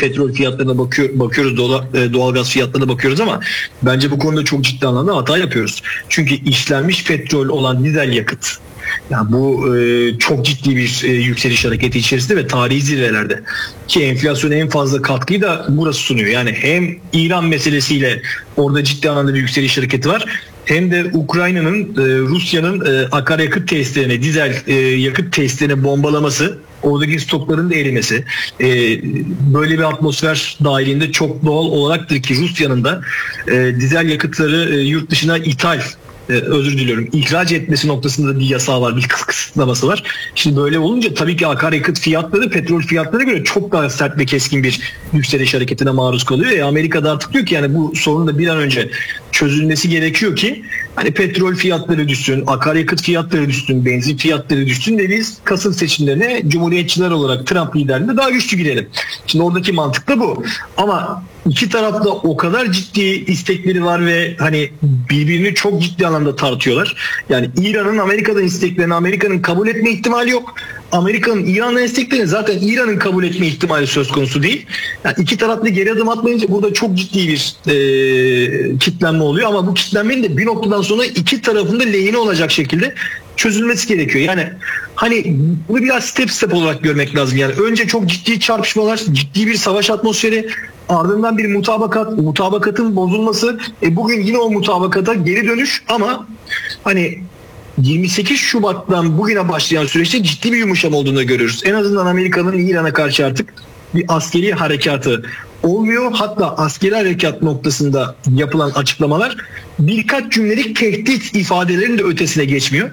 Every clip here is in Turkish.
petrol fiyatlarına bakıyoruz, doğalgaz fiyatlarına bakıyoruz ama bence bu konuda çok ciddi anlamda hata yapıyoruz. Çünkü işlenmiş petrol olan dizel yakıt, yani bu çok ciddi bir yükseliş hareketi içerisinde ve tarihi zirvelerde, ki enflasyona en fazla katkıyı da burası sunuyor. Yani hem İran meselesiyle orada ciddi anlamda bir yükseliş hareketi var, hem de Ukrayna'nın Rusya'nın akaryakıt tesislerine, dizel yakıt tesislerine bombalaması, oradaki stokların da erimesi, böyle bir atmosfer dahilinde çok doğal olaraktır ki Rusya'nın da dizel yakıtları yurt dışına ihraç etmesi noktasında bir yasağı var, bir kısıtlaması var. Şimdi böyle olunca tabii ki akaryakıt fiyatları petrol fiyatlarına göre çok daha sert ve keskin bir yükseliş hareketine maruz kalıyor. Amerika'da artık diyor ki yani bu sorunun da bir an önce çözülmesi gerekiyor ki hani petrol fiyatları düşsün, akaryakıt fiyatları düşsün, benzin fiyatları düşsün ve biz Kasım seçimlerine Cumhuriyetçiler olarak Trump liderliğinde daha güçlü girelim. Şimdi oradaki mantık da bu. Ama iki tarafta o kadar ciddi istekleri var ve hani birbirini çok ciddi anlamda tartıyorlar. Yani İran'ın Amerika'dan isteklerini Amerika'nın kabul etme ihtimali yok. Amerika'nın İran'dan isteklerini zaten İran'ın kabul etme ihtimali söz konusu değil. Yani iki taraflı geri adım atmayınca burada çok ciddi bir kitlenme oluyor ama bu kitlenmenin de bir noktadan sonra iki tarafın da lehine olacak şekilde çözülmesi gerekiyor. Yani hani bunu biraz step olarak görmek lazım. Yani önce çok ciddi çarpışmalar, ciddi bir savaş atmosferi, ardından bir mutabakatın bozulması, bugün yine o mutabakata geri dönüş ama hani 28 Şubat'tan bugüne başlayan süreçte ciddi bir yumuşama olduğunu görüyoruz. En azından Amerika'nın İran'a karşı artık bir askeri harekatı olmuyor. Hatta askeri harekat noktasında yapılan açıklamalar birkaç cümlelik tehdit ifadelerinin de ötesine geçmiyor.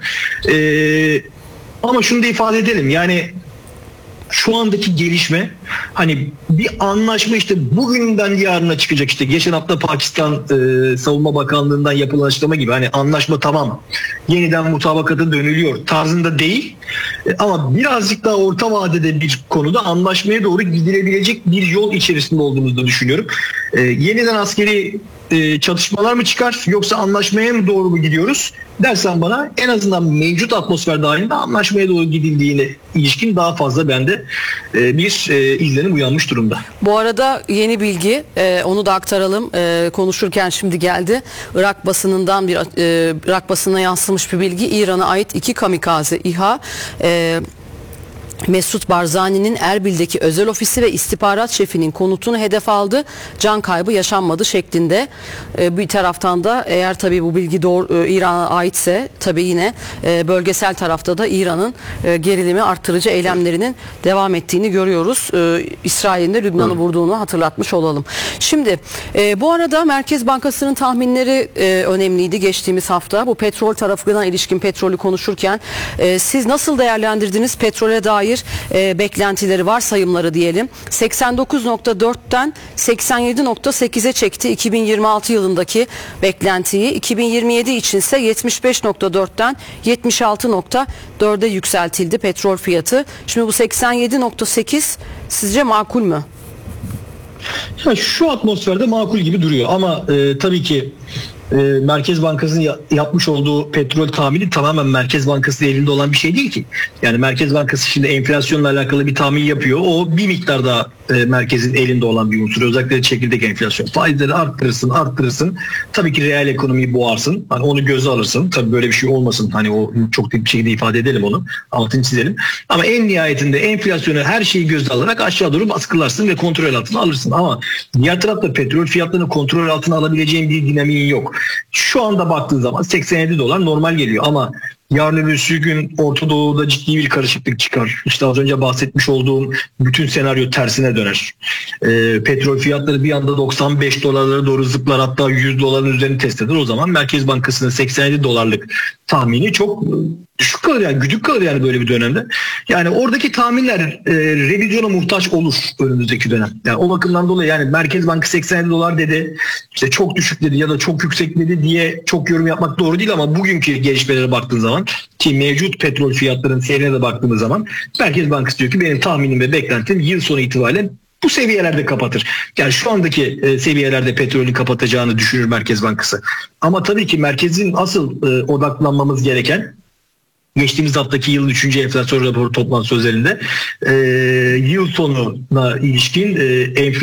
Ama şunu da ifade edelim, yani şu andaki gelişme hani bir anlaşma, işte bugünden yarına çıkacak, işte geçen hafta Pakistan Savunma Bakanlığı'ndan yapılan açıklama gibi, hani anlaşma tamam, yeniden mutabakata dönülüyor tarzında değil ama birazcık daha orta vadede bir konuda anlaşmaya doğru gidilebilecek bir yol içerisinde olduğumuzu da düşünüyorum. Yeniden askeri çatışmalar mı çıkar yoksa anlaşmaya mı doğru mu gidiyoruz dersen bana, en azından mevcut atmosfer dahilinde anlaşmaya doğru gidildiğine ilişkin daha fazla bende bir izlenim uyanmış durumda. Bu arada yeni bilgi, onu da aktaralım, konuşurken şimdi geldi. Irak basınına yansımış bir bilgi. İran'a ait 2 kamikaze İHA Mesut Barzani'nin Erbil'deki özel ofisi ve istihbarat şefinin konutunu hedef aldı. Can kaybı yaşanmadı şeklinde. Bir taraftan da eğer tabii bu bilgi doğru İran'a aitse tabii yine bölgesel tarafta da İran'ın gerilimi arttırıcı eylemlerinin devam ettiğini görüyoruz. İsrail'in de Lübnan'ı vurduğunu hatırlatmış olalım. Şimdi bu arada Merkez Bankası'nın tahminleri önemliydi geçtiğimiz hafta. Bu petrol tarafına ilişkin, petrolü konuşurken siz nasıl değerlendirdiniz? Petrole dair beklentileri, varsayımları diyelim. 89.4'ten 87.8'e çekti 2026 yılındaki beklentiyi. 2027 içinse 75.4'ten 76.4'e yükseltildi petrol fiyatı. Şimdi bu 87.8 sizce makul mü? Ya şu atmosferde makul gibi duruyor ama tabii ki Merkez Bankası'nın yapmış olduğu petrol tahmini tamamen Merkez Bankası'nın elinde olan bir şey değil ki. Yani Merkez Bankası şimdi enflasyonla alakalı bir tahmin yapıyor. O bir miktar daha merkezin elinde olan bir unsur. Özellikle çekirdek enflasyon. Faizleri arttırırsın. Tabii ki reel ekonomiyi boğarsın. Hani onu göze alırsın. Tabii böyle bir şey olmasın. Hani o çok net bir şekilde ifade edelim onu. Altını çizelim. Ama en nihayetinde enflasyonu, her şeyi göze alarak aşağı doğru baskılarsın ve kontrol altına alırsın. Ama diğer tarafta petrol fiyatlarını kontrol altına alabileceğin bir dinamiğin yok. Şu anda baktığın zaman $87 normal geliyor ama yarın öbür gün Orta Doğu'da ciddi bir karışıklık çıkar. İşte az önce bahsetmiş olduğum bütün senaryo tersine döner. Petrol fiyatları bir anda $95 doğru zıplar, hatta $100'ın üzerini test eder. O zaman Merkez Bankası'nın $87 tahmini çok düşük kalır, yani güdük kalır yani böyle bir dönemde. Yani oradaki tahminler revizyona muhtaç olur önümüzdeki dönem. Yani o bakımdan dolayı yani Merkez Bankası $87 dedi, işte çok düşük dedi ya da çok yüksek dedi diye çok yorum yapmak doğru değil ama bugünkü gelişmelere baktığın zaman ki mevcut petrol fiyatlarının seyrine de baktığımız zaman Merkez Bankası diyor ki benim tahminim ve beklentim yıl sonu itibariyle bu seviyelerde kapatır. Yani şu andaki seviyelerde petrolü kapatacağını düşünür Merkez Bankası. Ama tabii ki merkezin asıl odaklanmamız gereken, geçtiğimiz haftaki yılın 3. enflasyon raporu toplantısı özelinde yıl sonuna ilişkin